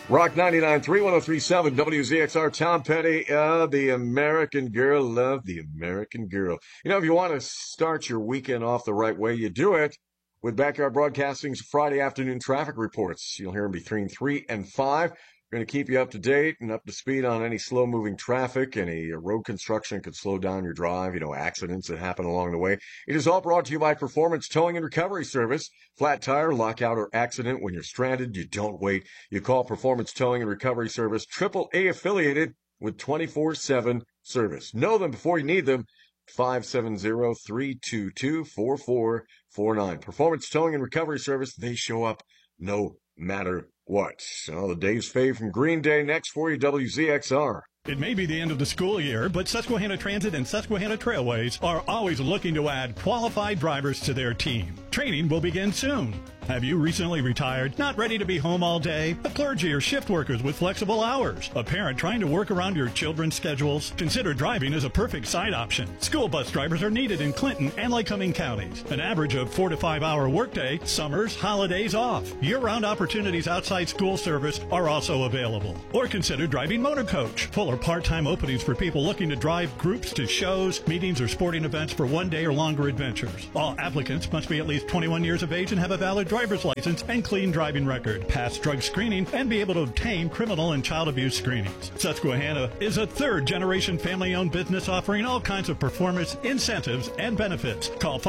Rock 99.3, 103.7, WZXR. Tom Petty, the American Girl, love the American Girl. You know, if you want to start your weekend off the right way, you do it with Backyard Broadcasting's Friday afternoon traffic reports. You'll hear them between 3 and 5. We're going to keep you up to date and up to speed on any slow-moving traffic, any road construction could slow down your drive, accidents that happen along the way. It is all brought to you by Performance Towing and Recovery Service. Flat tire, lockout, or accident when you're stranded, you don't wait. You call Performance Towing and Recovery Service, AAA affiliated with 24/7 service. Know them before you need them. 570-322-4449. Performance Towing and Recovery Service, they show up no matter what. So the Dave's Fave from Green Day next for you, WZXR. It may be the end of the school year, but Susquehanna Transit and Susquehanna Trailways are always looking to add qualified drivers to their team. Training will begin soon. Have you recently retired, not ready to be home all day? A clergy or shift workers with flexible hours? A parent trying to work around your children's schedules? Consider driving as a perfect side option. School bus drivers are needed in Clinton and Lycoming counties. An average of 4 to 5 hour workday, summers, holidays off. Year-round opportunities outside school service are also available. Or consider driving motor coach. Full or part-time openings for people looking to drive groups to shows, meetings, or sporting events for one-day or longer adventures. All applicants must be at least 21 years of age and have a valid driver's license and clean driving record, pass drug screening, and be able to obtain criminal and child abuse screenings. Susquehanna is a third-generation family-owned business offering all kinds of performance, incentives, and benefits. Call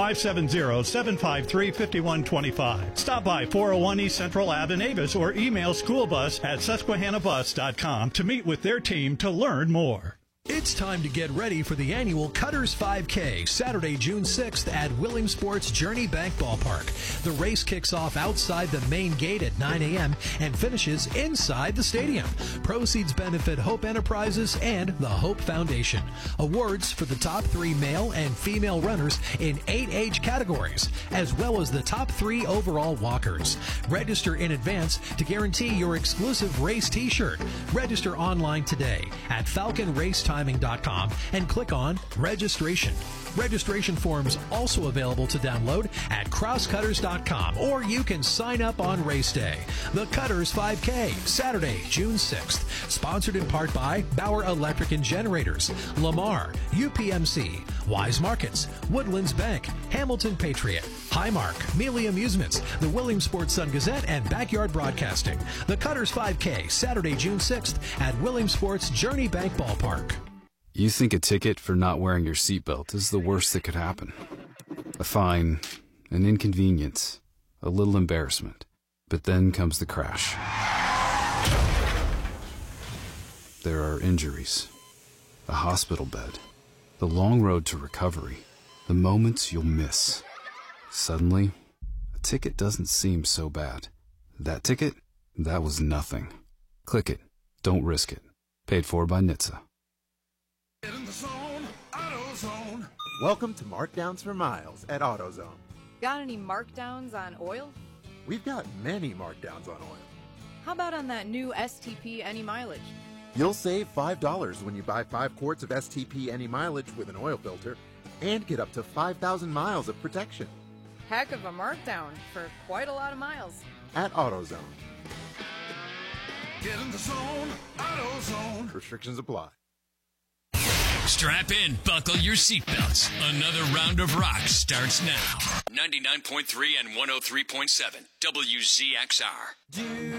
570-753-5125. Stop by 401 East Central Ave in Avis or email schoolbus@susquehannabus.com to meet with their team to learn more. It's time to get ready for the annual Cutters 5K, Saturday, June 6th at Williamsport's Journey Bank Ballpark. The race kicks off outside the main gate at 9 a.m. and finishes inside the stadium. Proceeds benefit Hope Enterprises and the Hope Foundation. Awards for the top 3 male and female runners in 8 age categories, as well as the top 3 overall walkers. Register in advance to guarantee your exclusive race t-shirt. Register online today at FalconRaceTiming.com and click on Registration. Registration forms also available to download at crosscutters.com, or you can sign up on race day. The Cutters 5K, Saturday, June 6th. Sponsored in part by Bauer Electric and Generators, Lamar, UPMC, Wise Markets, Woodlands Bank, Hamilton Patriot, Highmark, Mealy Amusements, the Williamsport Sun Gazette, and Backyard Broadcasting. The Cutters 5K, Saturday, June 6th at Williamsport's Journey Bank Ballpark. You think a ticket for not wearing your seatbelt is the worst that could happen. A fine, an inconvenience, a little embarrassment. But then comes the crash. There are injuries, a hospital bed, the long road to recovery, the moments you'll miss. Suddenly, a ticket doesn't seem so bad. That ticket? That was nothing. Click it. Don't risk it. Paid for by NHTSA. Get in the zone, AutoZone. Welcome to Markdowns for Miles at AutoZone. Got any markdowns on oil? We've got many markdowns on oil. How about on that new STP Any Mileage? You'll save $5 when you buy 5 quarts of STP Any Mileage with an oil filter and get up to 5,000 miles of protection. Heck of a markdown for quite a lot of miles. At AutoZone. Get in the zone, AutoZone. Restrictions apply. Strap in, buckle your seatbelts. Another round of rock starts now. 99.3 and 103.7 WZXR.